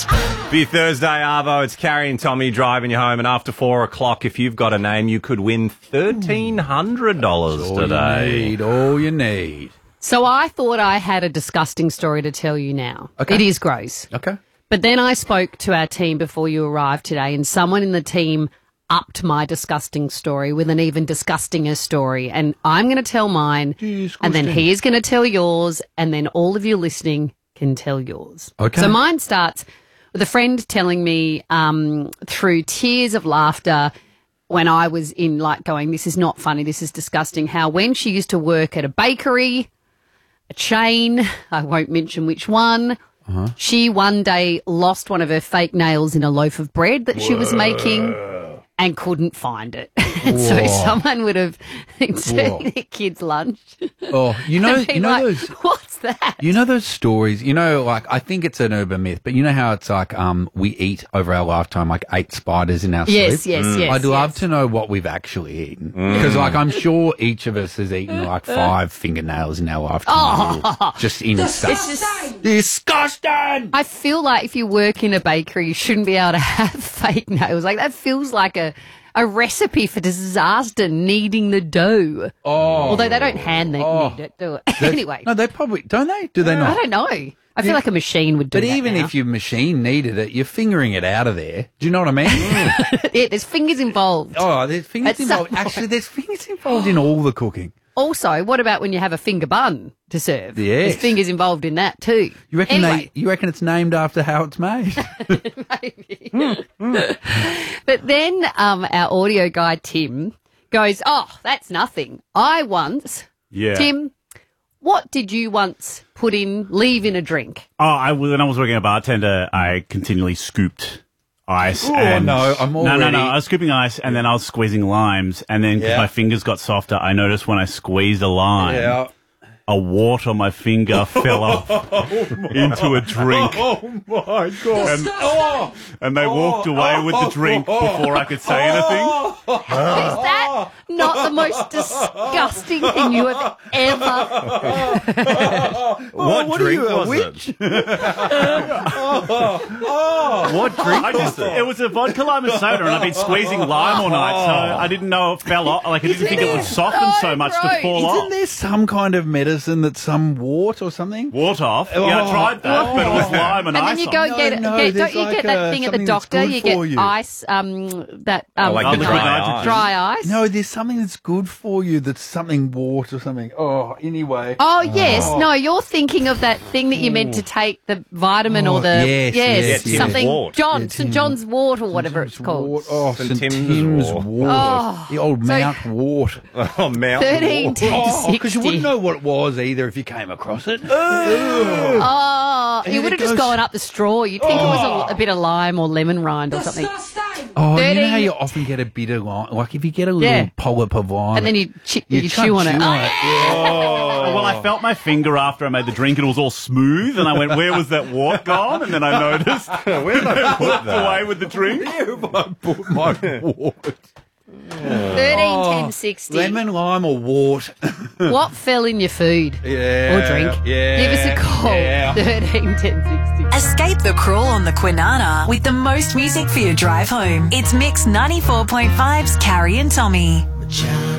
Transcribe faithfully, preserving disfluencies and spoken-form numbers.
Breakfast. Be Thursday, Arvo. It's Carrie and Tommy driving you home. And after four o'clock, if you've got a name, you could win thirteen hundred dollars all today. You need, all you need. So I thought I had a disgusting story to tell you now. Okay. It is gross. Okay. But then I spoke to our team before you arrived today, and someone in the team upped my disgusting story with an even disgustinger story. And I'm going to tell mine, and then he is going to tell yours, and then all of you listening can tell yours. Okay. So mine starts with a friend telling me um, through tears of laughter when I was in, like, going, this is not funny, this is disgusting, how when she used to work at a bakery, a chain, I won't mention which one, uh-huh. she one day lost one of her fake nails in a loaf of bread that Whoa. she was making and couldn't find it. So someone would have been serving their kids lunch. Oh, you know, you know like, those. What's that? You know those stories. You know, like I think it's an urban myth, but you know how it's like um we eat over our lifetime like eight spiders in our yes, sleep. Yes, yes, yes. I'd love yes. to know what we've actually eaten because, mm. like, I'm sure each of us has eaten like five fingernails in our lifetime. Oh, just in disgusting. Disgusting. I feel like if you work in a bakery, you shouldn't be able to have fake nails. Like that feels like a. A recipe for disaster, kneading the dough. Oh. Although they don't hand knead oh. it, do it. Anyway. No, they probably, don't they? Do they not? I don't know. I feel yeah. like a machine would do but that But even now. if your machine needed it, you're fingering it out of there. Do you know what I mean? Yeah, there's fingers involved. Oh, there's fingers At involved. Actually, there's fingers involved in all the cooking. Also, what about when you have a finger bun to serve? Yes. There's fingers involved in that too. You reckon anyway. they, you reckon it's named after how it's made? Maybe. mm, mm. But then um, our audio guy, Tim, goes, oh, that's nothing. I once, yeah. Tim, what did you once put in, leave in a drink? Oh, I, when I was working at a bartender, I continually scooped ice. Oh, and no, I'm already... No, no, no, I was scooping ice and then I was squeezing limes and then because yeah. my fingers got softer, I noticed when I squeezed a lime, yeah. a wart on my finger fell off oh into a drink. Oh, my God. And, oh, and they walked away with the drink before I could say anything. Is that not the most disgusting thing you have ever... What, what drink are you, a was witch? it? oh, oh. What drink I just, was it? It was a vodka lime and soda, and I've been squeezing lime all night, so I didn't know it fell off. Like I didn't Isn't think it would soften Oh, so much gross. to fall Isn't off. there some kind of medicine that's some wart or something? Wart off? Oh. Yeah, I tried that, but it was lime and, And ice then you on go it. and get, No, no, get there's don't you like get that a- thing at the something that's doctor? good You get for you. ice, um, that um, Oh, like Oh, the liquid dry nitrogen. ice. dry ice. No, there's something that's good for you that's something wart or something. Oh, anyway. Oh, yes. No, you're thinking of that thing that you meant to take, the vitamin Oh, or the... yes, yes, yes. something... Wart. John, Yeah, Saint Tim- John's wort or whatever Tim's it's called. Wart. Oh, Saint Saint Tim's Tim's, wart. wart. Oh. The old So- Mount Wart. Oh, Mount thirteen Wart. ten Oh, because you wouldn't sixty. know what it was either if you came across it. Oh, And you it would have just goes- gone up the straw. You'd think it was a, a bit of lime or lemon rind or something. Oh, you know how thirteen you often get a bit of lime, like if you get a little Yeah. pollop of lime, And then you, chi- you you can't chew on it. chew Oh, it. Oh, well, I felt my finger after I made the drink and it was all smooth and I went, where was that wart gone? And then I noticed Where did I put walked that? away with the drink. Where have I put my wart? thirteen ten sixty. Lemon, lime, or wart? What fell in your food? Yeah. Or drink? Yeah. Give us a call. Yeah. thirteen ten sixty. Escape the crawl on the Kwinana with the most music for your drive home. It's Mix ninety-four point five's Carrie and Tommy.